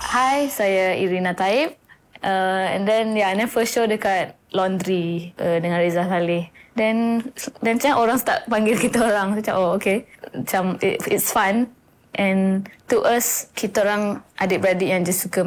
Hi, saya Irina Taib. And then first show dekat Laundry dengan Reza Saleh. Then macam orang start panggil kita orang. Macam okay. Macam it's fun. And to us, kita orang adik-beradik yang just suka